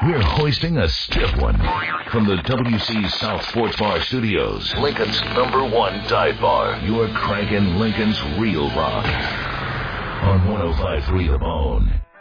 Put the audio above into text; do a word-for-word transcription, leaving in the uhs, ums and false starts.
We're hoisting a stiff one from the W C South Sports Bar Studios. Lincoln's number one dive bar. You're cranking Lincoln's real rock on one oh five point three The Bone.